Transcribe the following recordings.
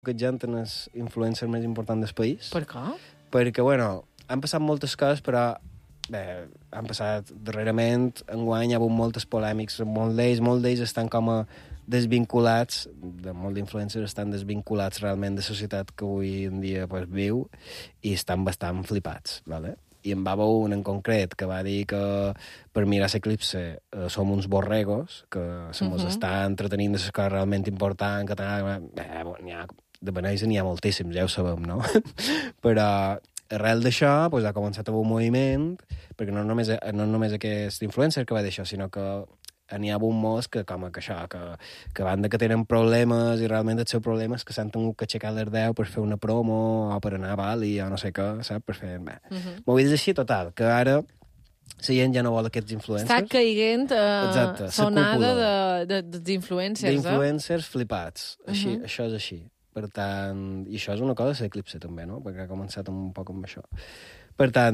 que gent és influencer més important del país. Per què? Perquè, bueno, han passat moltes coses, però bé, han passat darrerament, enguany hi ha hagut moltes polèmics, molts d'ells estan com a desvinculats, molts d'influencers estan desvinculats realment de la societat que avui en dia pues, viu i estan bastant flipats, ¿vale? I en va haver un en concret que va dir que per mirar l'eclipse som uns borregos, que se mos està entretenint de les coses realment importants, que de beneis n'hi ha moltíssims, ja ho sabem, no? Però arrel d'això pues, ha començat a haver un moviment, perquè no només aquest influencer que va dir això, sinó que n'hi ha hagut molts que, com que això, que a banda que tenen problemes i realment el seu problema és que s'han tingut que aixecar les 10 per fer una promo o per anar a Bali o no sé què, saps? Per fer... Movides així, total, que ara la gent ja no vol aquests influencers. Està caiguent sonada dels influencers, d'influencers flipats. Així, això és així. Per tant, i això és una cosa de l'eclipse també, no? Perquè ha començat un poc amb això. Per tant,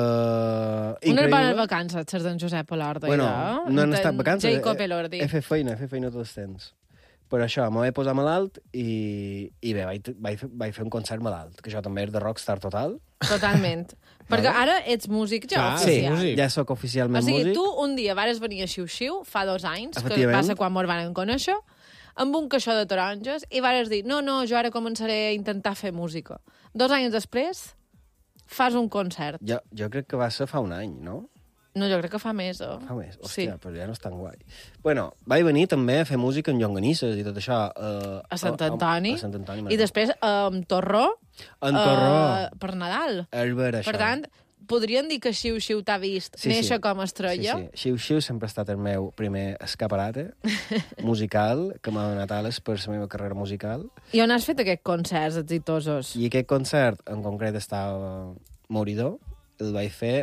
unes bones vacances, les d'en Josep Elordi. Bueno, no han estat vacances. Jacob Elordi. He fet feina tot el temps. Per això, m'ho vaig posar malalt i bé, vaig fer un concert malalt, que això també és de rockstar total. Totalment. Perquè ara ets músic ja oficial. Sí, ja sóc oficialment músic. O sigui, tu un dia vares venir a Xiu-Xiu, fa 2 anys, que va ser quan mos van conèixer, amb un caixó de taronges, i vares dir, no, jo ara començaré a intentar fer música. 2 anys després, fas un concert. Jo crec que va ser fa un any, no? No, jo crec que fa més, Fa més? Hòstia, però ja no és tan guai. Bueno, vaig venir també a fer música en llonganisses i tot això. A Sant Antoni. A Sant Antoni. I després amb Torró. En Torró. Per Nadal. És ver, això. Per tant, podríem dir que Xiu-Xiu t'ha vist néixer com a estrella? Sí. Xiu-Xiu sempre ha estat el meu primer escaparate musical, que m'ha donat ales per la meva carrera musical. I on has fet aquests concerts exitosos? I aquest concert, en concret, estava Mouridor. El vaig fer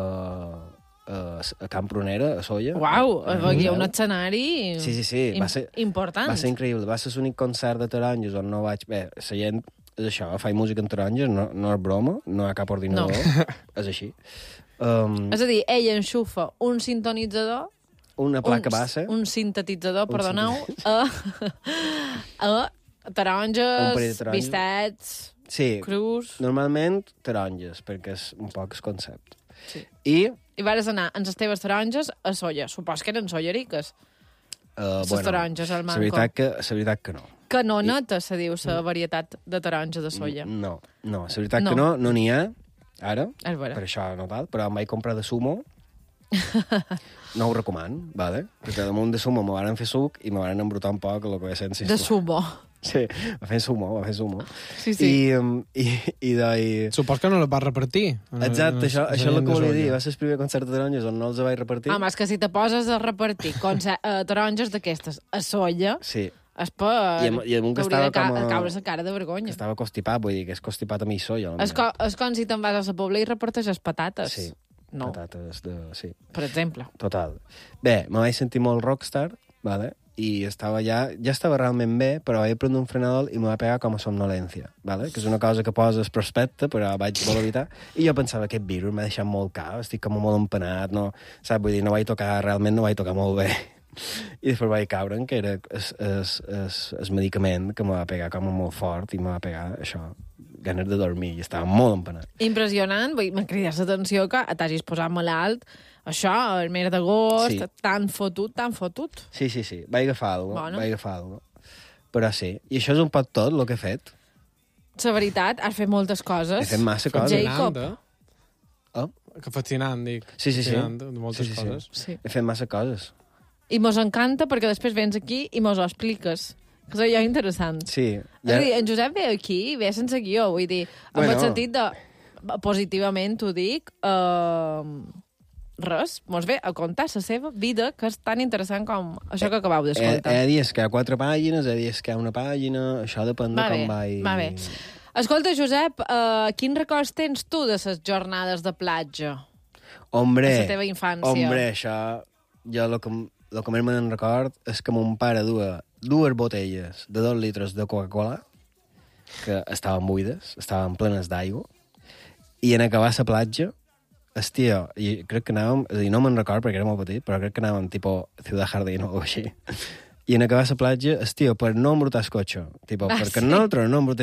a Camp Prunera, a Solla. Uau, hi ha un escenari important. Va ser increïble. Va ser l'únic concert de taronges on no vaig... Bé, la gent és això, faig música en taronges, no és broma, no hi ha cap ordinador, és així. És a dir, ell enxufa un sintonitzador, una placa base, un sintetitzador, perdoneu, a taronges, bistets, crus... Normalment taronges, perquè és un poc el concepte. Sí. I vares anar amb les teves taronges a Solla. Supos que eren solleriques. Les taronges al manco. La veritat que no. Canoneta, se diu, la varietat de taronja de Solla. No, la veritat que no n'hi ha, ara, per això no tal, però em vaig comprar de sumo, no ho recomano, vale? Perquè damunt de sumo me van fer suc i me van embrutar un poc el que ve sense... De sumo. Sí, va fer sumo. Sí. I Supos que no la vas repartir. Exacte, això és el que volia dir. Va ser el primer concert de taronges on no els vaig repartir. Home, és que si te poses a repartir taronges d'aquestes a Solla... Sí. És per... I amunt que estava caure la cara de vergonya. Que estava constipat, vull dir que és constipat a mi Solla. És com si te'n vas a la Pobla i reparteixes patates. Sí, no. Patates sí. Per exemple. Total. Bé, me vaig sentir molt rockstar, vale? I estava ja estava realment bé, però vaig prendre un frenador i me va pegar com a somnolència, vale? Que és una cosa que poses prospecte, però vaig voler evitar. I jo pensava que aquest virus m'ha deixat molt cao, estic com molt empenat, no? Saps? Vull dir, no vaig tocar molt bé. I després vaig caure, que era el medicament que me va pegar com molt fort i me va pegar això, ganes de dormir, i estava molt empenat. Impressionant, m'ha cridat l'atenció que t'hagis posat malalt, això, el mes d'agost, tan fotut. Sí, vaig agafar alguna cosa. Però sí, i això és un poc tot el que he fet. La veritat, has fet moltes coses. He fet massa coses. Jacob. Que fascinant, dic. Sí. De moltes coses. Sí. He fet massa coses. I mos encanta perquè després vens aquí i mos ho expliques. Que és allò interessant. Sí. És a dir, en Josep ve aquí i ve sense guió, vull dir, en el sentit de... Positivament t'ho dic, res, mos ve a contar la seva vida, que és tan interessant com això que acabeu d'escoltar. Hi ha dies que hi ha 4 pàgines, hi ha dies que hi ha una pàgina, això depèn de com vaig... Va bé. Escolta, Josep, quins records tens tu de les jornades de platja? Hombre, de la teva infància. Això... Jo el que més me'n record és que mon pare dues botelles de 2 litres de Coca-Cola, que estaven buides, estaven plenes d'aigua, i en acabar la platja, hòstia, i crec que anàvem, és a dir, no me'n record perquè era molt petit, però crec que anàvem tipus Ciudad Jardín o així, i en acabar la platja, el tio, per no embrutar el cotxe, tipo, perquè sí? nosaltres no embrutem